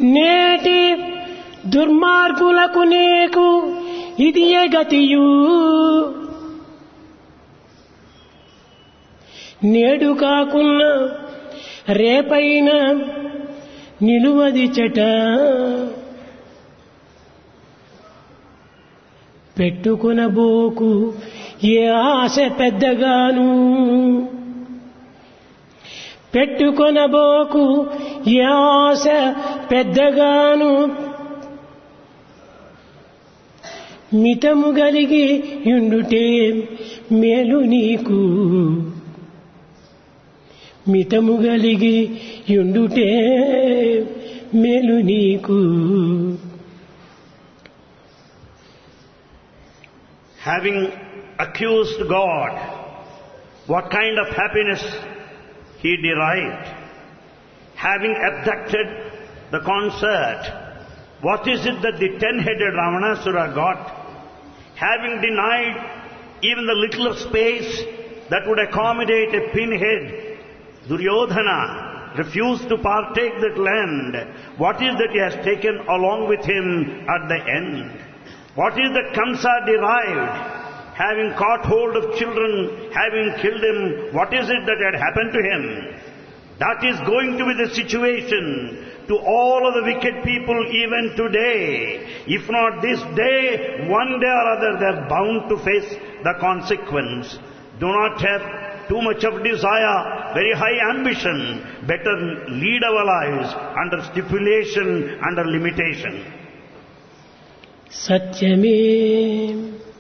నేటి దుర్మార్గులకు నీకు ఇదియే గతియు. నేడు కాకున్న రేపైన నిలువది చెట. పెట్టుకొనబోకు ఏ ఆశ పెద్దగాను, పెట్టుకొనబోకు ఏ ఆశ పెద్దగాను. మితము గలిగి యుండుటే మేలు నీకు, మితము గలిగి యుండుటే మేలు నీకు. Having accused God, what kind of happiness he derived? Having abducted the concert, what is it that the 10-headed Ravanasura got? Having denied even the little of space that would accommodate a pinhead, Duryodhana refused to partake that land. What is that he has taken along with him at the end? What is that Kamsa derived? Having caught hold of children, having killed him, what is it that had happened to him? That is going to be the situation to all of the wicked people even today. If not this day, one day or other they are bound to face the consequence. Do not have too much of desire, very high ambition. Better lead our lives under stipulation, under limitation. సత్యమే